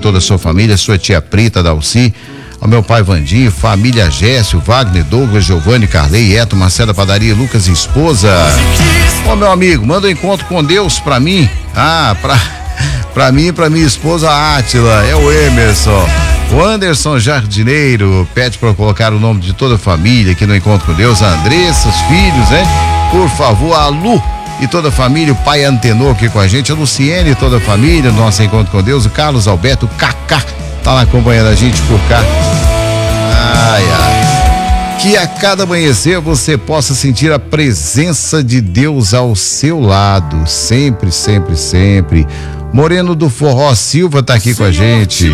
toda a sua família, sua tia Prita, Dalci, ao meu pai Vandinho, família Gécio, Wagner, Douglas, Giovanni, Carley, Eto, Marcela Padaria, Lucas e esposa. Ô meu amigo, manda um encontro com Deus pra mim. Pra mim e pra minha esposa Átila, é o Emerson. O Anderson Jardineiro pede para colocar o nome de toda a família aqui no Encontro com Deus, a Andressa, os filhos, né? Por favor, a Lu e toda a família, o pai Antenor aqui com a gente, a Luciene e toda a família, no nosso Encontro com Deus, o Carlos Alberto, o Cacá, tá lá acompanhando a gente por cá. Que a cada amanhecer você possa sentir a presença de Deus ao seu lado, sempre, sempre, sempre. Moreno do Forró Silva tá aqui com a gente.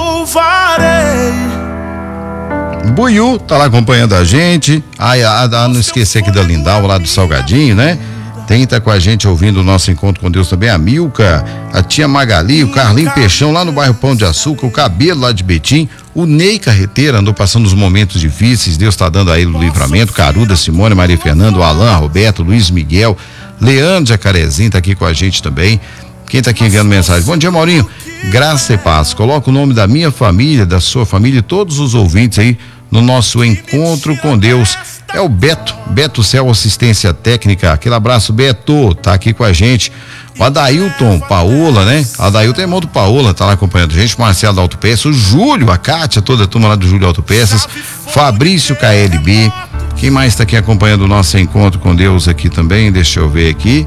Buiú tá lá acompanhando a gente. Não esquecer aqui da Lindal, lá do Salgadinho, né? Tá com a gente ouvindo o nosso Encontro com Deus também, a Milka, a tia Magali, o Carlinho Peixão lá no bairro Pão de Açúcar, o Cabelo lá de Betim, o Ney Carreteira andou passando os momentos difíceis, Deus tá dando a ele o livramento, Caruda, Simone, Maria Fernanda, o Alan, Roberto, Luiz Miguel, Leandro Jacarezinho tá aqui com a gente também. Quem tá aqui enviando mensagem? Bom dia, Maurinho. Graça e paz. Coloca o nome da minha família, da sua família e todos os ouvintes aí no nosso Encontro com Deus. É o Beto Céu Assistência Técnica. Aquele abraço, Beto, tá aqui com a gente. O Adailton, Paola, né? Adailton é irmão do Paola, tá lá acompanhando a gente. Marcelo da Autopeças, o Júlio, a Kátia, toda a turma lá do Júlio Autopeças. Fabrício KLB. Quem mais tá aqui acompanhando o nosso Encontro com Deus aqui também? Deixa eu ver aqui.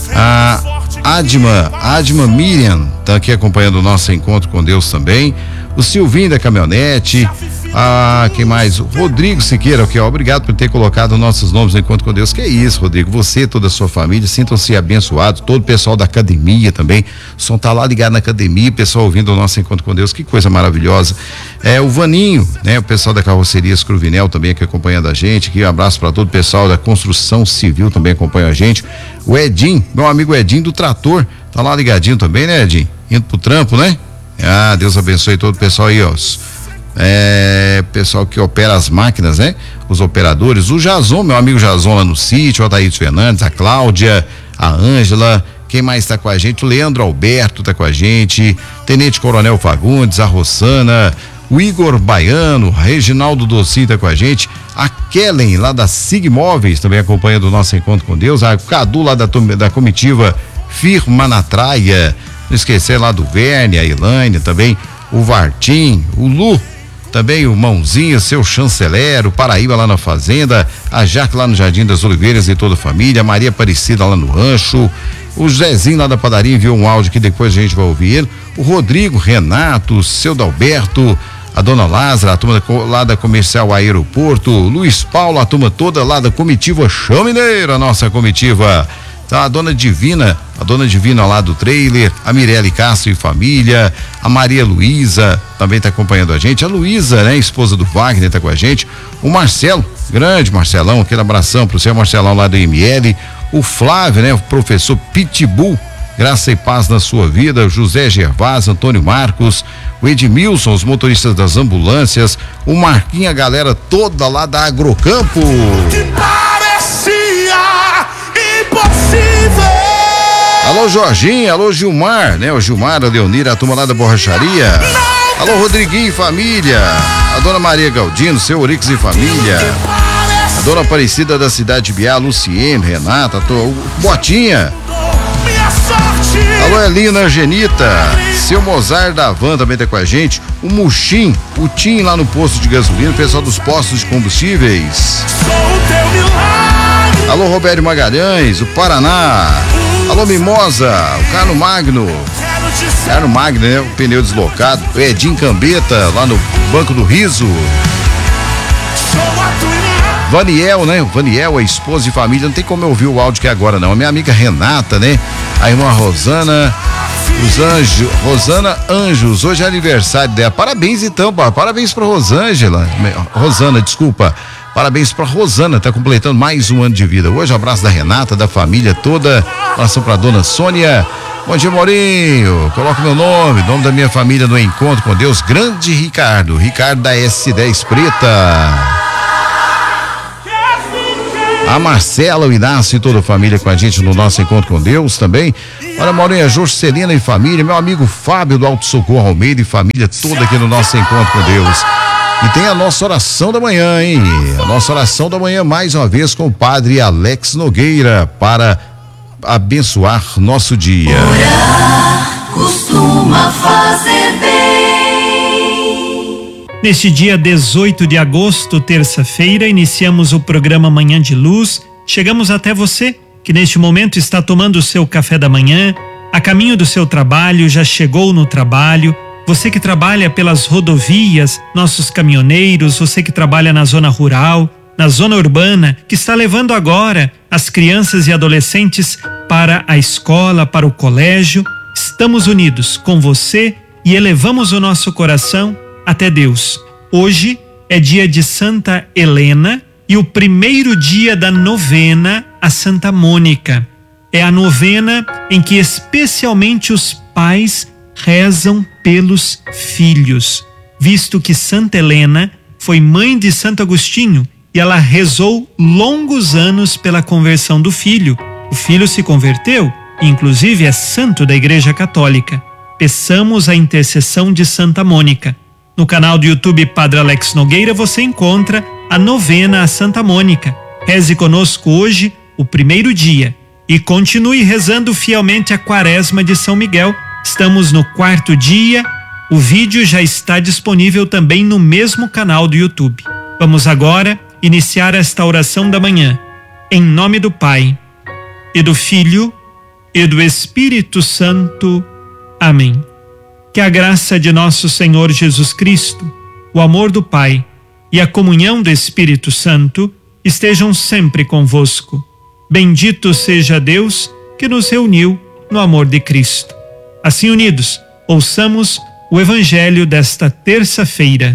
Adma Miriam tá aqui acompanhando o nosso Encontro com Deus também. O Silvinho da Caminhonete. Quem mais? O Rodrigo Siqueira, aqui, ó. Obrigado por ter colocado nossos nomes no Encontro com Deus. Que é isso, Rodrigo? Você, toda a sua família, sintam-se abençoados. Todo o pessoal da academia também. O som tá lá ligado na academia, o pessoal ouvindo o nosso Encontro com Deus. Que coisa maravilhosa. O Vaninho, né? O pessoal da Carroceria Scruvinel também aqui acompanhando a gente. Aqui, um abraço para todo o pessoal da Construção Civil também acompanha a gente. O Edinho, meu amigo Edinho do Trator, tá lá ligadinho também, né, Edinho? Indo pro trampo, né? Deus abençoe todo o pessoal aí, ó. Pessoal que opera as máquinas, né? Os operadores, o Jason, meu amigo Jason lá no sítio, o Ataíde Fernandes, a Cláudia, a Ângela, quem mais tá com a gente? O Leandro Alberto tá com a gente, Tenente Coronel Fagundes, a Rossana, o Igor Baiano, Reginaldo Docinho tá com a gente, a Kellen lá da Sig Móveis também acompanhando o nosso Encontro com Deus, o Cadu lá da comitiva Firma na Traia, não esquecer lá do Verne, a Elaine também, o Vartim, o Lu, também o Mãozinha, seu chanceler, o Paraíba lá na Fazenda, a Jaque lá no Jardim das Oliveiras e toda a família, a Maria Aparecida lá no Rancho, o Zezinho lá da padaria enviou um áudio que depois a gente vai ouvir, o Rodrigo, Renato, o seu Dalberto, a dona Lázara, a turma lá da Comercial Aeroporto, Luiz Paulo, a turma toda lá da comitiva Chamineira, nossa comitiva. Tá, a dona Divina lá do trailer, a Mirelle Castro e família, a Maria Luísa também tá acompanhando a gente, a Luísa, né, esposa do Wagner, tá com a gente, o Marcelo, grande Marcelão, aquele abração pro seu Marcelão lá do ML, o Flávio, né, o professor Pitbull, graça e paz na sua vida, José Gervás, Antônio Marcos, o Edmilson, os motoristas das ambulâncias, o Marquinhos, a galera toda lá da Agrocampo. Alô Jorginho, alô Gilmar, né? O Gilmar, a Leonira, a turma lá da borracharia. Alô Rodriguinho e família. A dona Maria Galdino, seu Orix e família. A dona Aparecida da cidade de Biá, Luciene, Renata, o Botinha. Alô Elina Angenita, seu Mozart da Van também tá com a gente. O Muxim, o Tim lá no posto de gasolina, o pessoal dos postos de combustíveis. Alô Roberto Magalhães, o Paraná. Alô Mimosa, o Carlos Magno, né? O pneu deslocado, o Edinho Cambeta lá no Banco do Riso. Vaniel, né? O Vaniel, a esposa e família, não tem como eu ouvir o áudio que é agora não. A minha amiga Renata, né? A irmã Rosana, Rosana Anjos, hoje é aniversário dela. Parabéns então, parabéns pra Rosana, desculpa. Parabéns pra Rosana, tá completando mais um ano de vida. Hoje, abraço da Renata, da família toda. Abração pra dona Sônia. Bom dia, Maurinho. Coloca meu nome da minha família no Encontro com Deus. Grande Ricardo da S10 Preta. A Marcela, o Inácio e toda a família com a gente no nosso encontro com Deus também. Olha, Maurinha, Jorge, Celina e família, meu amigo Fábio do Alto Socorro Almeida e família toda aqui no nosso encontro com Deus. E tem a nossa oração da manhã, hein? A nossa oração da manhã mais uma vez com o padre Alex Nogueira para abençoar nosso dia. Orar costuma fazer bem. Neste dia 18 de agosto, terça-feira, iniciamos o programa Manhã de Luz. Chegamos até você, que neste momento está tomando o seu café da manhã, a caminho do seu trabalho, já chegou no trabalho. Você que trabalha pelas rodovias, nossos caminhoneiros, você que trabalha na zona rural, na zona urbana, que está levando agora as crianças e adolescentes para a escola, para o colégio. Estamos unidos com você e elevamos o nosso coração até Deus. Hoje é dia de Santa Helena e o primeiro dia da novena a Santa Mônica. É a novena em que especialmente os pais rezam pelos filhos, visto que Santa Helena foi mãe de Santo Agostinho e ela rezou longos anos pela conversão do filho. O filho se converteu e inclusive é santo da Igreja Católica. Peçamos a intercessão de Santa Mônica. No canal do YouTube Padre Alex Nogueira você encontra a novena a Santa Mônica. Reze conosco hoje o primeiro dia e continue rezando fielmente a Quaresma de São Miguel. Estamos no 4º dia, o vídeo já está disponível também no mesmo canal do YouTube. Vamos agora iniciar esta oração da manhã. Em nome do Pai, e do Filho, e do Espírito Santo. Amém. Que a graça de nosso Senhor Jesus Cristo, o amor do Pai e a comunhão do Espírito Santo estejam sempre convosco. Bendito seja Deus que nos reuniu no amor de Cristo. Assim unidos, ouçamos o Evangelho desta terça-feira.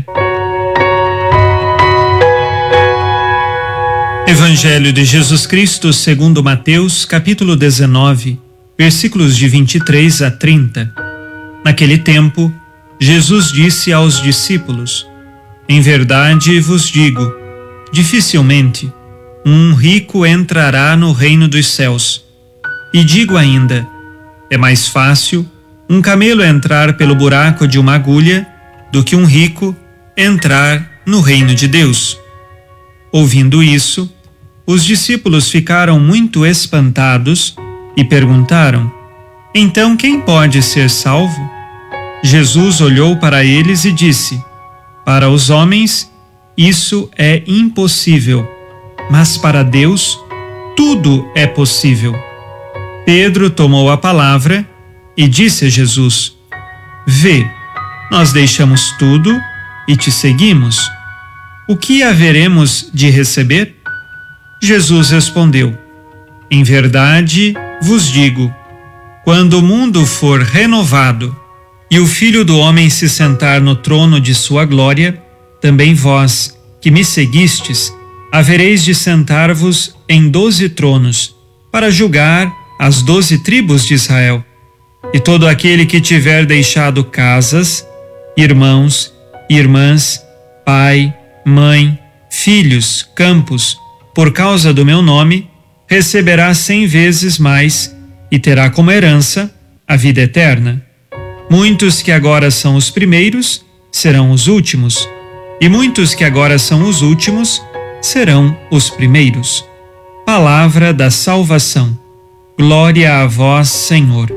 Evangelho de Jesus Cristo segundo Mateus, capítulo 19, versículos de 23 a 30. Naquele tempo, Jesus disse aos discípulos: Em verdade vos digo, dificilmente um rico entrará no reino dos céus. E digo ainda, é mais fácil um camelo entrar pelo buraco de uma agulha do que um rico entrar no reino de Deus. Ouvindo isso, os discípulos ficaram muito espantados e perguntaram: Então quem pode ser salvo? Jesus olhou para eles e disse: Para os homens isso é impossível, mas para Deus tudo é possível. Pedro tomou a palavra e disse a Jesus: Vê, nós deixamos tudo e te seguimos. O que haveremos de receber? Jesus respondeu: Em verdade vos digo, quando o mundo for renovado e o Filho do Homem se sentar no trono de sua glória, também vós, que me seguistes, havereis de sentar-vos em 12 tronos, para julgar as 12 tribos de Israel. E todo aquele que tiver deixado casas, irmãos, irmãs, pai, mãe, filhos, campos, por causa do meu nome, receberá 100 vezes mais e terá como herança a vida eterna. Muitos que agora são os primeiros serão os últimos, e muitos que agora são os últimos serão os primeiros. Palavra da salvação. Glória a vós, Senhor.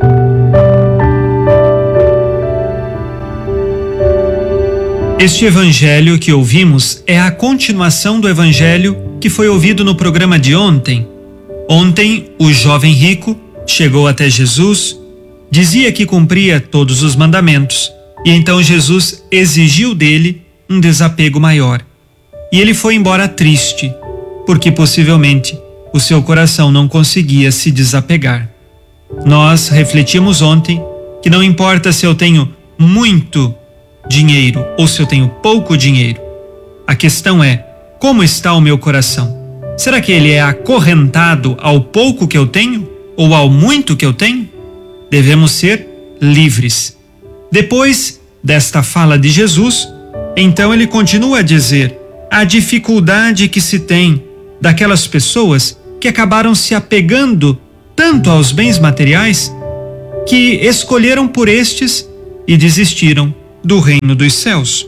Este evangelho que ouvimos é a continuação do evangelho que foi ouvido no programa de ontem. Ontem, o jovem rico chegou até Jesus, dizia que cumpria todos os mandamentos, e então Jesus exigiu dele um desapego maior. E ele foi embora triste, porque possivelmente o seu coração não conseguia se desapegar. Nós refletimos ontem que não importa se eu tenho muito dinheiro ou se eu tenho pouco dinheiro. A questão é, como está o meu coração? Será que ele é acorrentado ao pouco que eu tenho ou ao muito que eu tenho? Devemos ser livres. Depois desta fala de Jesus, então ele continua a dizer: a dificuldade que se tem daquelas pessoas que acabaram se apegando tanto aos bens materiais que escolheram por estes e desistiram do reino dos céus.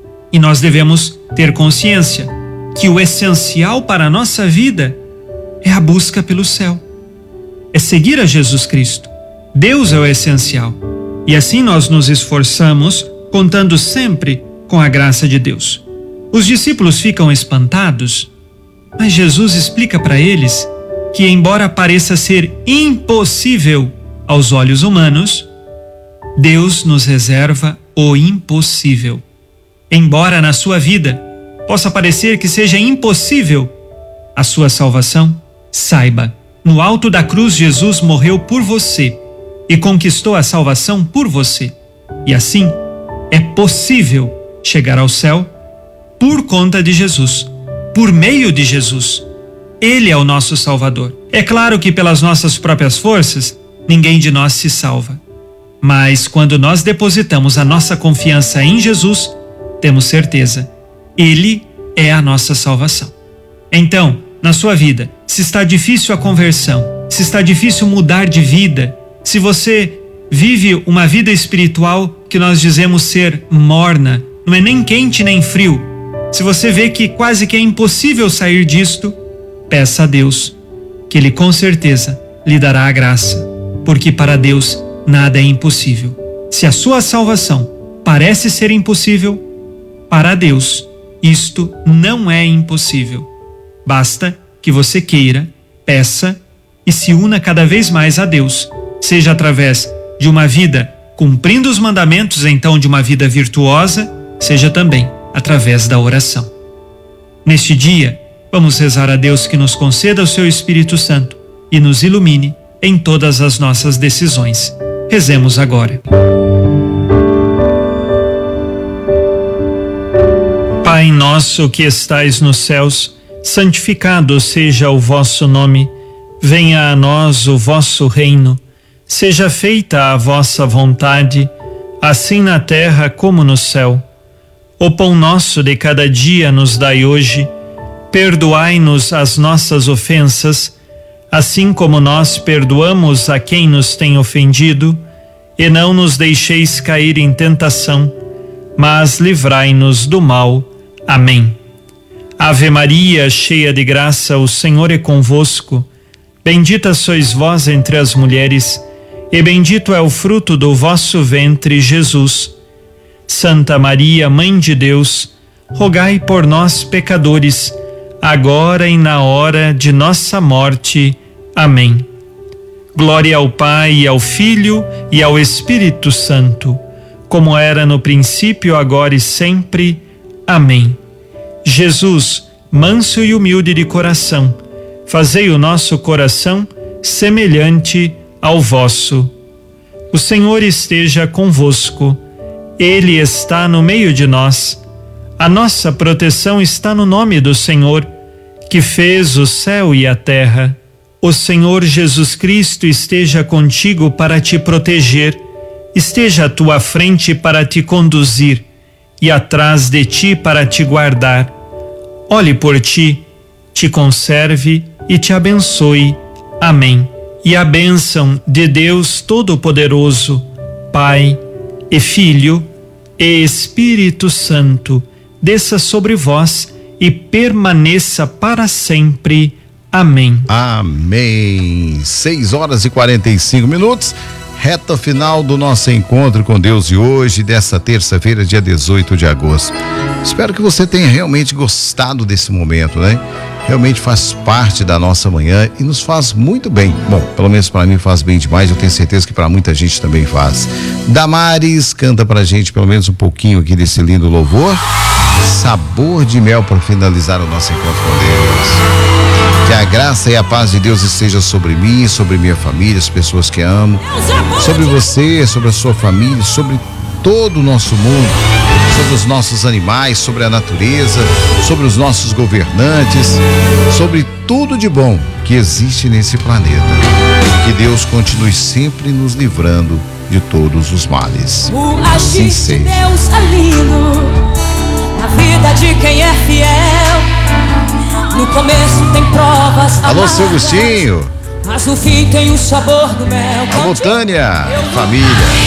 E nós devemos ter consciência que o essencial para a nossa vida é a busca pelo céu, é seguir a Jesus Cristo. Deus é o essencial, e assim nós nos esforçamos, contando sempre com a graça de Deus. Os discípulos ficam espantados, mas Jesus explica para eles que, embora pareça ser impossível aos olhos humanos, Deus nos reserva o impossível. Embora na sua vida possa parecer que seja impossível a sua salvação, saiba, no alto da cruz Jesus morreu por você e conquistou a salvação por você. E assim, é possível chegar ao céu por conta de Jesus, por meio de Jesus. Ele é o nosso Salvador. É claro que pelas nossas próprias forças, ninguém de nós se salva. Mas quando nós depositamos a nossa confiança em Jesus, temos certeza, Ele é a nossa salvação. Então, na sua vida, se está difícil a conversão, se está difícil mudar de vida, se você vive uma vida espiritual que nós dizemos ser morna, não é nem quente nem frio, se você vê que quase que é impossível sair disto, peça a Deus, que Ele com certeza lhe dará a graça, porque para Deus nada é impossível. Se a sua salvação parece ser impossível, para Deus isto não é impossível. Basta que você queira, peça e se una cada vez mais a Deus, seja através de uma vida cumprindo os mandamentos, então de uma vida virtuosa, seja também através da oração. Neste dia, vamos rezar a Deus que nos conceda o seu Espírito Santo e nos ilumine em todas as nossas decisões. Rezemos agora. Pai nosso que estais nos céus, santificado seja o vosso nome. Venha a nós o vosso reino. Seja feita a vossa vontade, assim na terra como no céu. O pão nosso de cada dia nos dai hoje. Perdoai-nos as nossas ofensas, assim como nós perdoamos a quem nos tem ofendido, e não nos deixeis cair em tentação, mas livrai-nos do mal. Amém. Ave Maria, cheia de graça, o Senhor é convosco. Bendita sois vós entre as mulheres, e bendito é o fruto do vosso ventre, Jesus. Santa Maria, Mãe de Deus, rogai por nós, pecadores, agora e na hora de nossa morte. Amém. Glória ao Pai, e ao Filho e ao Espírito Santo, como era no princípio, agora e sempre. Amém. Jesus, manso e humilde de coração, fazei o nosso coração semelhante ao vosso. O Senhor esteja convosco. Ele está no meio de nós. A nossa proteção está no nome do Senhor, que fez o céu e a terra. O Senhor Jesus Cristo esteja contigo para te proteger, esteja à tua frente para te conduzir e atrás de ti para te guardar. Olhe por ti, te conserve e te abençoe. Amém. E a bênção de Deus Todo-Poderoso, Pai e Filho e Espírito Santo, desça sobre vós e permaneça para sempre. Amém. Amém. 6h45, reta final do nosso encontro com Deus de hoje, dessa terça-feira, dia 18 de agosto. Espero que você tenha realmente gostado desse momento, né? Realmente faz parte da nossa manhã e nos faz muito bem. Bom, pelo menos para mim faz bem demais, eu tenho certeza que para muita gente também faz. Damares canta pra gente pelo menos um pouquinho aqui desse lindo louvor. Sabor de mel, para finalizar o nosso encontro com Deus. Que a graça e a paz de Deus esteja sobre mim, sobre minha família, as pessoas que amo, sobre você, sobre a sua família, sobre todo o nosso mundo, sobre os nossos animais, sobre a natureza, sobre os nossos governantes, sobre tudo de bom que existe nesse planeta. Que Deus continue sempre nos livrando de todos os males. Assim seja. Deus é lindo, na vida de quem é fiel. No começo tem provas. Alô, seu Agostinho. Mas no fim tem o sabor do mel. Alô, Tânia, família.